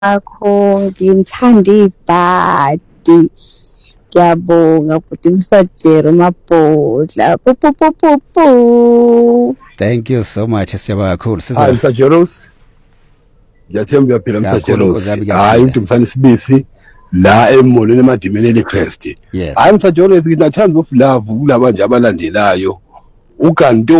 akho ngimthanda ibhadi. Ngiyabonga futhi Msajero Mabhodla. Pu. Thank you so much siyabonga kakhulu. Hayi Msajeros. Ngiyathemba uyaphila Msajeros. Hayi uDumsana Sibisi la emolweni emadimeni eLecrest. Yes. Hayi Msajeros nginathanda of love kulaba nje abalandelayo. ukanti